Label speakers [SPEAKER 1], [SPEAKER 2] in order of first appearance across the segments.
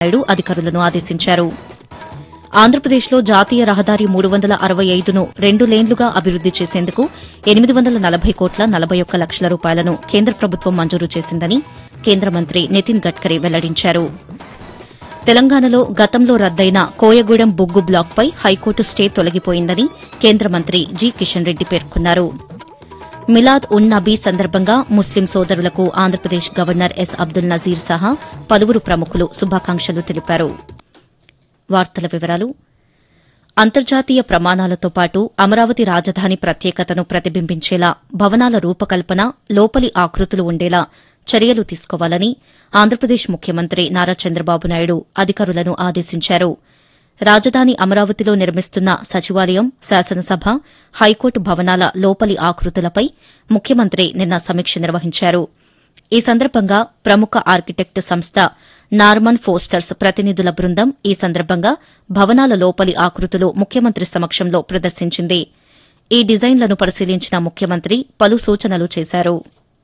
[SPEAKER 1] నాయుడు అధికారులను ఆదేశించారు. ఆంధ్రప్రదేశ్లో జాతీయ రహదారి 365ను 2 లేన్లుగా అభివృద్ది చేసేందుకు 840 కోట్ల 41 లక్షల రూపాయలను కేంద్ర ప్రభుత్వం మంజూరు చేసిందని కేంద్ర మంత్రి నితిన్ గడ్కరీ వెల్లడించారు. తెలంగాణలో గతంలో రద్దయిన కోయగూడెం బొగ్గు బ్లాక్పై హైకోర్టు స్టే తొలగిపోయిందని కేంద్ర మంత్రి జి కిషన్ రెడ్డి పేర్కొన్నారు. మిలాద్ ఉన్ నబీ సందర్భంగా ముస్లిం సోదరులకు ఆంధ్రప్రదేశ్ గవర్నర్ ఎస్ అబ్దుల్ నజీర్ సహా పలువురు ప్రముఖులు శుభాకాంక్షలు తెలిపారు. వార్తల వివరాలు. అంతర్జాతీయ ప్రమాణాలతో పాటు అమరావతి రాజధాని ప్రత్యేకతను ప్రతిబింబించేలా భవనాల రూపకల్పన, లోపలి ఆకృతులు ఉండేలా చర్యలు తీసుకోవాలని ఆంధ్రప్రదేశ్ ముఖ్యమంత్రి నారా చంద్రబాబు నాయుడు అధికారులను ఆదేశించారు. రాజధాని అమరావతిలో నిర్మిస్తున్న సచివాలయం, శాసనసభ, హైకోర్టు భవనాల లోపలి ఆకృతులపై ముఖ్యమంత్రి నిన్న సమీక్ష నిర్వహించారు. ఈ సందర్భంగా ప్రముఖ ఆర్కిటెక్ట్ సంస్థ నార్మన్ ఫోస్టర్స్ ప్రతినిధుల బృందం ఈ సందర్భంగా భవనాల లోపలి ఆకృతులు ముఖ్యమంత్రి సమక్షంలో ప్రదర్శించింది. ఈ డిజైన్లను పరిశీలించిన ముఖ్యమంత్రి పలు సూచనలు చేశారు.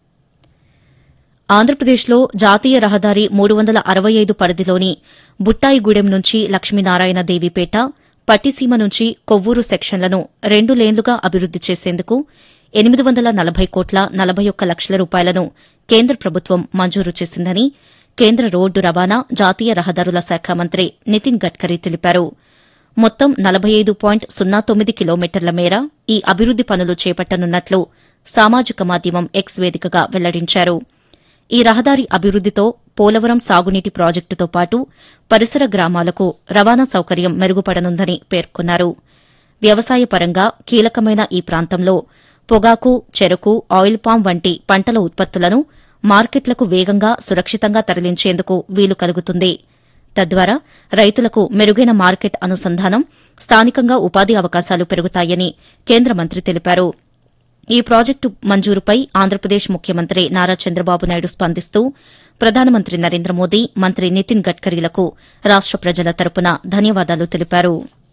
[SPEAKER 1] ఆంధ్రప్రదేశ్లో జాతీయ రహదారి 365 పరిధిలోని బుట్టాయిగూడెం నుంచి లక్ష్మీనారాయణ దేవిపేట, పట్టిసీమ నుంచి కొవ్వూరు సెక్షన్లను 2 లేన్లుగా అభివృద్ది చేసేందుకు 840 కోట్ల 41 లక్షల రూపాయలను కేంద్ర ప్రభుత్వం మంజూరు చేసిందని కేంద్ర రోడ్డు రవాణా, జాతీయ రహదారుల శాఖ మంత్రి నితిన్ గడ్కరీ తెలిపారు. మొత్తం 45.09 కిలోమీటర్ల మేర ఈ అభివృద్ది పనులు చేపట్టనున్నట్లు సామాజిక మాధ్యమం ఎక్స్ వేదికగా వెల్లడించారు. ఈ రహదారి అభివృద్దితో పోలవరం సాగునీటి ప్రాజెక్టుతో పాటు పరిసర గ్రామాలకు రవాణా సౌకర్యం మెరుగుపడనుందని పేర్కొన్నారు. వ్యవసాయ పరంగా కీలకమైన ఈ ప్రాంతంలో పొగాకు, చెరకు, ఆయిల్ పామ్ వంటి పంటల ఉత్పత్తులను మార్కెట్లకు వేగంగా, సురక్షితంగా తరలించేందుకు వీలు కలుగుతుంది. తద్వారా రైతులకు మెరుగైన మార్కెట్ అనుసంధానం, స్థానికంగా ఉపాధి అవకాశాలు పెరుగుతాయని కేంద్ర మంత్రి తెలిపారు. ఈ ప్రాజెక్టు మంజూరుపై ఆంధ్రప్రదేశ్ ముఖ్యమంత్రి నారా చంద్రబాబు నాయుడు స్పందిస్తూ ప్రధానమంత్రి నరేంద్ర మోదీ, మంత్రి నితిన్ గడ్కరీలకు రాష్ట ప్రజల తరపున ధన్యవాదాలు తెలిపారు.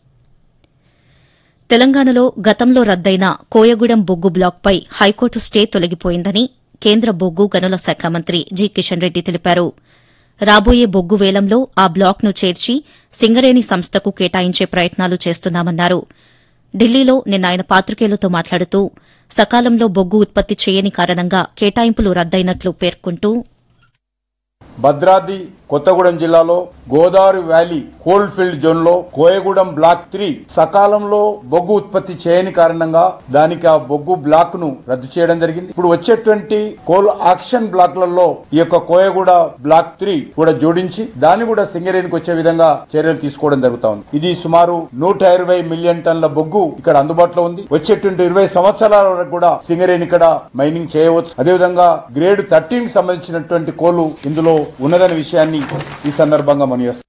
[SPEAKER 1] తెలంగాణలో గతంలో రద్దయిన కోయగూడెం బొగ్గు బ్లాక్పై హైకోర్టు స్టే తొలగిపోయిందని కేంద్ర బొగ్గు గనుల శాఖ మంత్రి జి కిషన్ రెడ్డి తెలిపారు. రాబోయే బొగ్గు వేలంలో ఆ బ్లాక్ను చేర్చి సింగరేణి సంస్థకు కేటాయించే ప్రయత్నాలు చేస్తున్నామన్నారు. ఢిల్లీలో నిన్న ఆయన పాతికేయులతో మాట్లాడుతూ సకాలంలో బొగ్గు ఉత్పత్తి చేయని కారణంగా కేటాయింపులు రద్దయినట్లు పేర్కొంటూ
[SPEAKER 2] భద్రాద్రి కొత్తగూడెం జిల్లాలో Godavari valley cold field zone లో కోయగూడెం బ్లాక్ 3 సకాలంలో బొగ్గు ఉత్పత్తి చేయని కారణంగా దానికి ఆ బొగ్గు బ్లాక్ ను రద్దు చేయడం జరిగింది. ఇప్పుడు వచ్చేటువంటి కోల్ ఆక్షన్ బ్లాక్లలో ఈ యొక్క కోయగూడ బ్లాక్ 3 కూడా జోడించి దాన్ని కూడా సింగరేణికి వచ్చే విధంగా చర్యలు తీసుకోవడం జరుగుతా ఉంది. ఇది సుమారు 120 మిలియన్ టన్నుల బొగ్గు ఇక్కడ అందుబాటులో ఉంది. వచ్చేటువంటి 20 సంవత్సరాల వరకు కూడా సింగరేణి ఇక్కడ మైనింగ్ చేయవచ్చు. అదేవిధంగా గ్రేడ్ 13 కి సంబంధించినటువంటి కోలు ఇందులో ఉన్నదనే విషయాన్ని ఈ సందర్భంగా మనవిస్తున్నాం.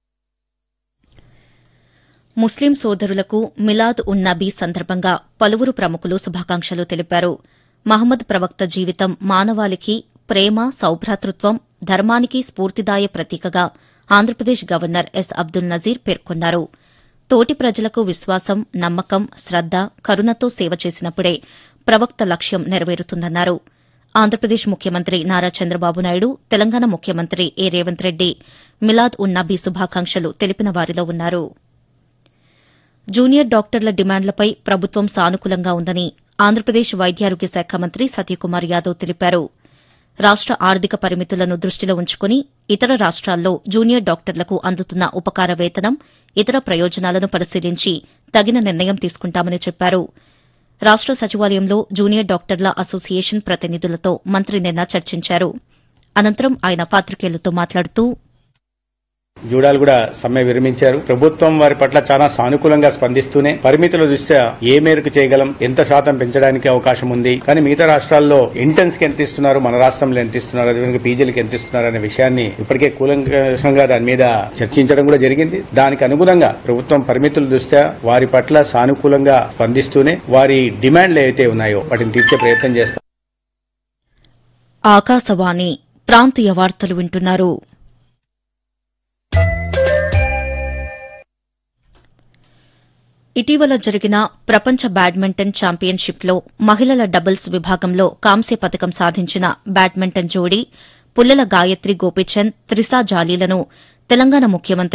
[SPEAKER 1] ముస్లిం సోదరులకు మిలాద్ ఉన్ నబీ సందర్భంగా పలువురు ప్రముఖులు శుభాకాంక్షలు తెలిపారు. మహమ్మద్ ప్రవక్త జీవితం మానవాళికి ప్రేమ, సౌభ్రాతృత్వం, ధర్మానికి స్ఫూర్తిదాయ ప్రతీకగా ఆంధ్రప్రదేశ్ గవర్నర్ ఎస్ అబ్దుల్ నజీర్ పేర్కొన్నారు. తోటి ప్రజలకు విశ్వాసం, నమ్మకం, శ్రద్ద, కరుణతో సేవ చేసినప్పుడే ప్రవక్త లక్ష్యం నెరవేరుతుందన్నారు. ఆంధ్రప్రదేశ్ ముఖ్యమంత్రి నారా చంద్రబాబు నాయుడు, తెలంగాణ ముఖ్యమంత్రి ఏ రేవంత్ రెడ్డి మిలాద్ ఉన్ నబీ శుభాకాంక్షలు తెలిపిన వారిలో ఉన్నారు. జూనియర్ డాక్టర్ల డిమాండ్లపై ప్రభుత్వం సానుకూలంగా ఉందని ఆంధ్రప్రదేశ్ వైద్యారోగ్య శాఖ మంత్రి సత్యకుమార్ యాదవ్ తెలిపారు. రాష్ట ఆర్థిక పరిమితులను దృష్టిలో ఉంచుకుని ఇతర రాష్ట్రాల్లో జూనియర్ డాక్టర్లకు అందుతున్న ఉపకార వేతనం, ఇతర ప్రయోజనాలను పరిశీలించి తగిన నిర్ణయం తీసుకుంటామని చెప్పారు. రాష్ట సచివాలయంలో జూనియర్ డాక్టర్ల అసోసియేషన్ ప్రతినిధులతో మంత్రి నిన్న చర్చించారు. అనంతరం ఆయన పాతికేయులతో మాట్లాడుతూ
[SPEAKER 3] జూడాలు కూడా సమ్మె విరమించారు. ప్రభుత్వం వారి పట్ల చాలా సానుకూలంగా స్పందిస్తూనే పరిమితుల దృష్ట్యా ఏ మేరకు చేయగలం, ఎంత శాతం పెంచడానికి అవకాశం ఉంది, కానీ మిగతా రాష్ట్రాల్లో ఇంటర్న్స్ కి ఎంత ఇస్తున్నారు, మన రాష్ట్రంలో ఎంత ఇస్తున్నారు, అదేవిధంగా పీజీలకు ఎంత ఇస్తున్నారు అనే విషయాన్ని ఇప్పటికే కూలంకషంగా దాని మీద చర్చించడం కూడా జరిగింది. దానికి అనుగుణంగా ప్రభుత్వం పరిమితుల దృష్ట్యా వారి పట్ల సానుకూలంగా స్పందిస్తూనే వారి డిమాండ్లు ఏవైతే ఉన్నాయో వాటిని తీర్చే ప్రయత్నం చేస్తారు.
[SPEAKER 1] ఆకాశవాణి ప్రాంతీయ వార్తలు వింటున్నారు. ఇటీవల జరిగిన ప్రపంచ బ్యాడ్మింటన్ ఛాంపియన్షిప్లో మహిళల డబుల్స్ విభాగంలో కాంస్య పతకం సాధించిన బ్యాడ్మింటన్ జోడీ పుల్లెల గాయత్రి గోపీచంద్, త్రిసా జాలీలను తెలంగాణ ముఖ్యమంత్రి